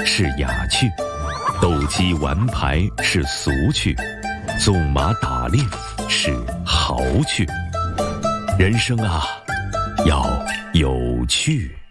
是雅趣，斗鸡玩牌是俗趣，纵马打猎是豪趣。人生啊，要有趣。